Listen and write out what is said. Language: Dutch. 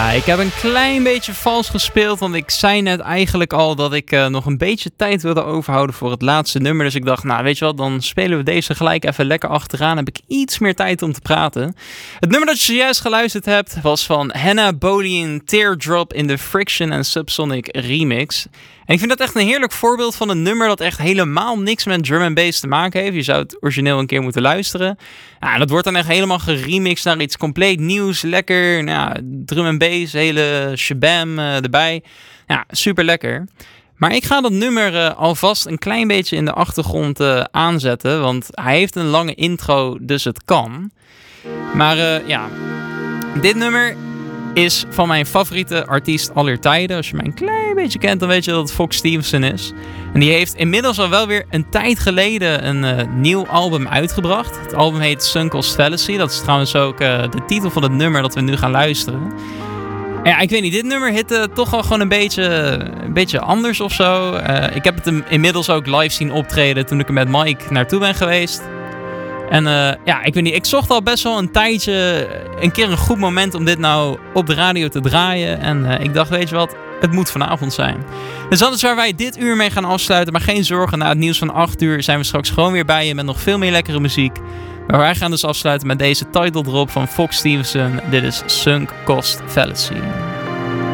Ik heb een klein beetje vals gespeeld, want ik zei net eigenlijk al dat ik nog een beetje tijd wilde overhouden voor het laatste nummer. Dus ik dacht, nou weet je wat, dan spelen we deze gelijk even lekker achteraan. Heb ik iets meer tijd om te praten. Het nummer dat je zojuist geluisterd hebt was van Hannah Bodine, Teardrop in de Friction and Subsonic remix. En ik vind dat echt een heerlijk voorbeeld van een nummer dat echt helemaal niks met drum and bass te maken heeft. Je zou het origineel een keer moeten luisteren. Ja, dat wordt dan echt helemaal geremixed naar iets compleet nieuws. Lekker, drum and bass, hele shabam erbij. Ja, super lekker. Maar ik ga dat nummer alvast een klein beetje in de achtergrond aanzetten. Want hij heeft een lange intro, dus het kan. Maar dit nummer is van mijn favoriete artiest aller tijden. Als je mij een klein beetje kent, dan weet je dat het Fox Stevenson is. En die heeft inmiddels al wel weer een tijd geleden een nieuw album uitgebracht. Het album heet Sunk Cost Fallacy. Dat is trouwens ook de titel van het nummer dat we nu gaan luisteren. En ja, ik weet niet, dit nummer hitte toch wel gewoon een beetje anders of zo. Ik heb het inmiddels ook live zien optreden toen ik er met Mike naartoe ben geweest. En ik weet niet, ik zocht al best wel een tijdje een keer een goed moment om dit nou op de radio te draaien. En ik dacht, weet je wat, het moet vanavond zijn. Dus dat is waar wij dit uur mee gaan afsluiten. Maar geen zorgen, na het nieuws van 8 uur zijn we straks gewoon weer bij je met nog veel meer lekkere muziek. Maar wij gaan dus afsluiten met deze title drop van Fox Stevenson. Dit is Sunk Cost Fallacy.